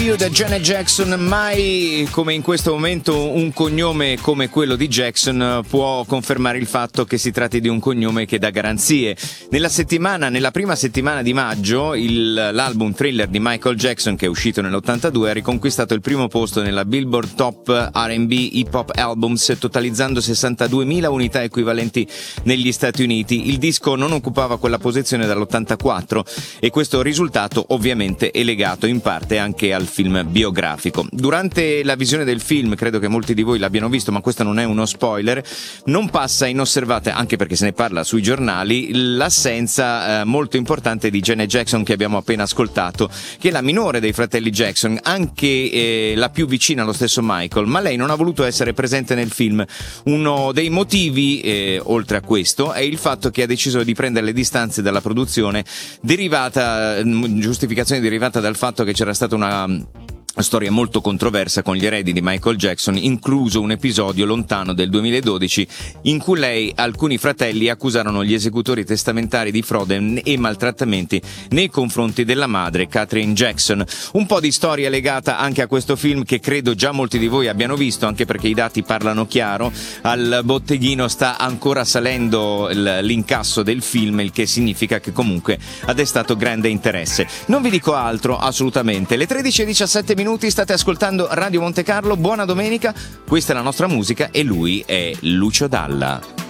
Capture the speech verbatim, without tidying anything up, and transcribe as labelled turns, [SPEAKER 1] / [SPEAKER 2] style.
[SPEAKER 1] Da Janet Jackson. Mai come in questo momento un cognome come quello di Jackson può confermare il fatto che si tratti di un cognome che dà garanzie. Nella settimana, nella prima settimana di maggio, il, l'album Thriller di Michael Jackson, che è uscito nell'ottantadue, ha riconquistato il primo posto nella Billboard Top R and B Hip Hop Albums, totalizzando sessantaduemila unità equivalenti negli Stati Uniti. Il disco non occupava quella posizione dall'ottantaquattro e questo risultato ovviamente è legato in parte anche al film biografico. Durante la visione del film, credo che molti di voi l'abbiano visto, ma questo non è uno spoiler, non passa inosservata, anche perché se ne parla sui giornali, l'assenza eh, molto importante di Janet Jackson, che abbiamo appena ascoltato, che è la minore dei fratelli Jackson, anche eh, la più vicina allo stesso Michael, ma lei non ha voluto essere presente nel film. Uno dei motivi, eh, oltre a questo, è il fatto che ha deciso di prendere le distanze dalla produzione, derivata, giustificazione derivata dal fatto che c'era stata una storia molto controversa con gli eredi di Michael Jackson, incluso un episodio lontano del duemiladodici in cui lei e alcuni fratelli accusarono gli esecutori testamentari di frode e maltrattamenti nei confronti della madre, Catherine Jackson. Un po' di storia legata anche a questo film, che credo già molti di voi abbiano visto, anche perché i dati parlano chiaro. Al botteghino sta ancora salendo l'incasso del film, il che significa che comunque ha destato grande interesse. Non vi dico altro, assolutamente. Le tredici e diciassette minuti, state ascoltando Radio Monte Carlo. Buona domenica, questa è la nostra musica e lui è Lucio Dalla.